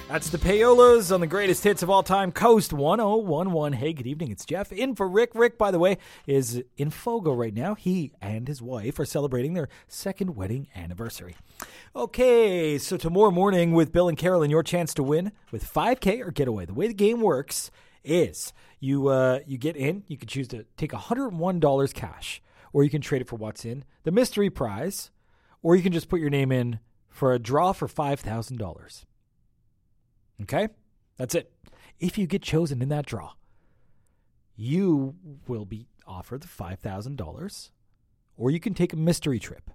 That's the Payolas on the greatest hits of all time, Coast 1011. Hey, good evening. It's Jeff in for Rick. Rick, by the way, is in Fogo right now. He and his wife are celebrating their second wedding anniversary. Okay, so tomorrow morning with Bill and Carolyn, your chance to win with $5K or getaway. The way the game works is you get in. You can choose to take $101 cash, or you can trade it for what's in the mystery prize, or you can just put your name in for a draw for $5,000. Okay? That's it. If you get chosen in that draw, you will be offered the $5,000, or you can take a mystery trip.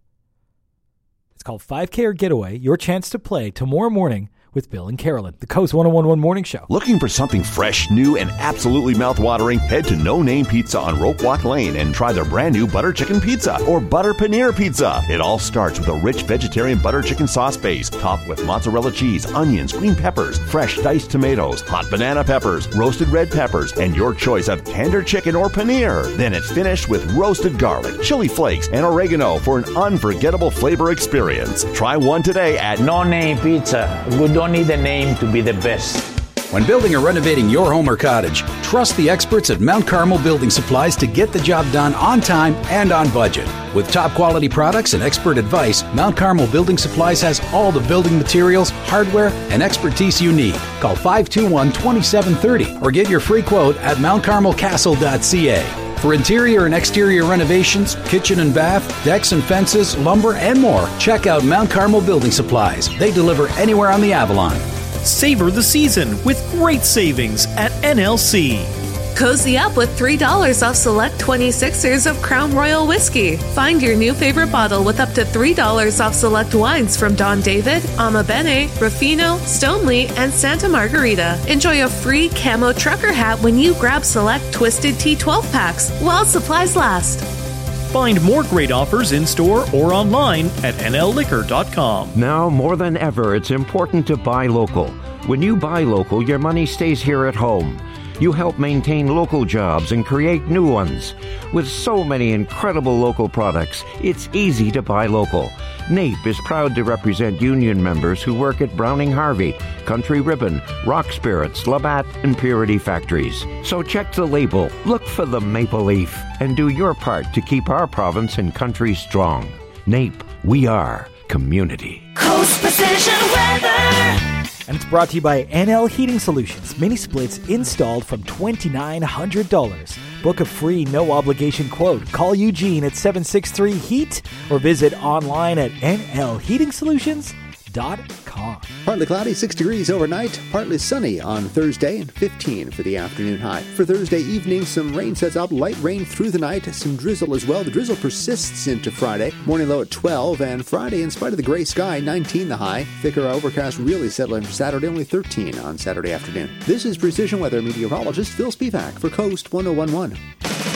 It's called 5K or Getaway, your chance to play tomorrow morning with Bill and Carolyn, the Coast 1011 Morning Show. Looking for something fresh, new, and absolutely mouth-watering? Head to No Name Pizza on Rope Walk Lane and try their brand new butter chicken pizza or butter paneer pizza. It all starts with a rich vegetarian butter chicken sauce base, topped with mozzarella cheese, onions, green peppers, fresh diced tomatoes, hot banana peppers, roasted red peppers, and your choice of tender chicken or paneer. Then it's finished with roasted garlic, chili flakes, and oregano for an unforgettable flavor experience. Try one today at No Name Pizza. We don't need a name to be the best. When building or renovating your home or cottage, trust the experts at Mount Carmel Building Supplies to get the job done on time and on budget. With top quality products and expert advice, Mount Carmel Building Supplies has all the building materials, hardware, and expertise you need. Call 521-2730 or get your free quote at mountcarmelcastle.ca. For interior and exterior renovations, kitchen and bath, decks and fences, lumber, and more, check out Mount Carmel Building Supplies. They deliver anywhere on the Avalon. Savor the season with great savings at NLC. Cozy up with $3 off select 26ers of Crown Royal Whiskey. Find your new favorite bottle with up to $3 off select wines from Don David, Ama Bene, Ruffino, Stoneleigh, and Santa Margarita. Enjoy a free camo trucker hat when you grab select Twisted Tea 12 packs while supplies last. Find more great offers in-store or online at nlliquor.com. Now more than ever, it's important to buy local. When you buy local, your money stays here at home. You help maintain local jobs and create new ones. With so many incredible local products, it's easy to buy local. NAPE is proud to represent union members who work at Browning Harvey, Country Ribbon, Rock Spirits, Labatt, and Purity Factories. So check the label, look for the maple leaf, and do your part to keep our province and country strong. NAPE, we are community. Coast Precision Weather. And it's brought to you by NL Heating Solutions. Mini splits installed from $2,900. Book a free, no-obligation quote. Call Eugene at 763-HEAT or visit online at nlheatingsolutions.com. Partly cloudy, 6 degrees overnight. Partly sunny on Thursday and 15 for the afternoon high. For Thursday evening, some rain sets up. Light rain through the night. Some drizzle as well. The drizzle persists into Friday. Morning low at 12. And Friday, in spite of the gray sky, 19 the high. Thicker overcast really settling for Saturday. Only 13 on Saturday afternoon. This is Precision Weather meteorologist Phil Spivak for Coast 1011.